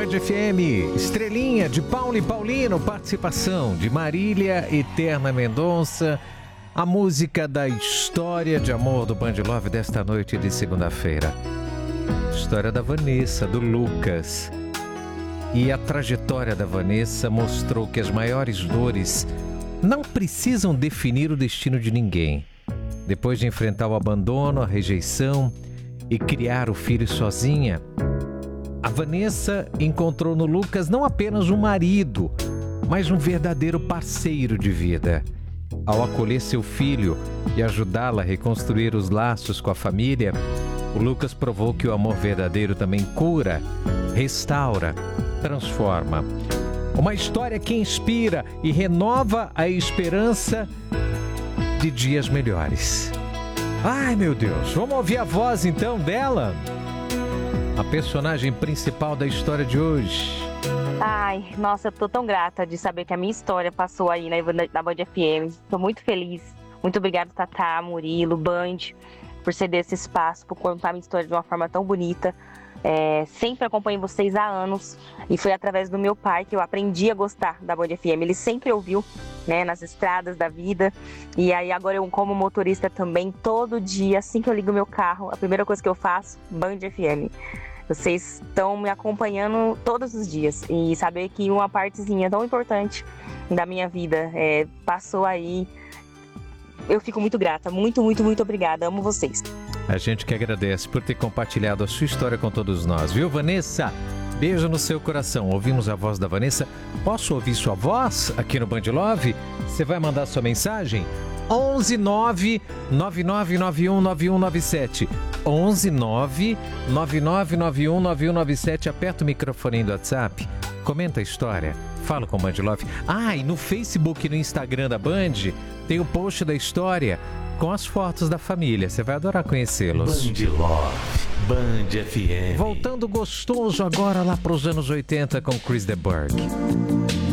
FM, Estrelinha de Paulo e Paulino, participação de Marília Eterna Mendonça, a música da história de amor do Band Love desta noite de segunda-feira. História da Vanessa, do Lucas. E a trajetória da Vanessa mostrou que as maiores dores não precisam definir o destino de ninguém. Depois de enfrentar o abandono, a rejeição e criar o filho sozinha, a Vanessa encontrou no Lucas não apenas um marido, mas um verdadeiro parceiro de vida. Ao acolher seu filho e ajudá-la a reconstruir os laços com a família, o Lucas provou que o amor verdadeiro também cura, restaura, transforma. Uma história que inspira e renova a esperança de dias melhores. Ai, meu Deus, vamos ouvir a voz então dela? A personagem principal da história de hoje. Ai, nossa, eu tô tão grata de saber que a minha história passou aí na Band FM. Tô muito feliz. Muito obrigada, Tatá, Murilo, Band, por ceder esse espaço, por contar a minha história de uma forma tão bonita. Sempre acompanho vocês há anos e foi através do meu pai que eu aprendi a gostar da Band FM. Ele sempre ouviu, né, nas estradas da vida, e aí agora eu, como motorista também, todo dia, assim que eu ligo meu carro, a primeira coisa que eu faço, Band FM. Vocês estão me acompanhando todos os dias e saber que uma partezinha tão importante da minha vida passou aí, eu fico muito grata. Muito, muito, muito obrigada. Amo vocês. A gente que agradece por ter compartilhado a sua história com todos nós, viu, Vanessa? Beijo no seu coração. Ouvimos a voz da Vanessa. Posso ouvir sua voz aqui no Band Love? Você vai mandar sua mensagem? 11 9 9991 9197. 11 9 9991 9197. Aperta o microfone do WhatsApp. Comenta a história. Fala com o Band Love. E no Facebook e no Instagram da Band tem o post da história com as fotos da família. Você vai adorar conhecê-los. Band Love, Band FM. Voltando gostoso agora lá para os anos 80 com Chris de Burgh.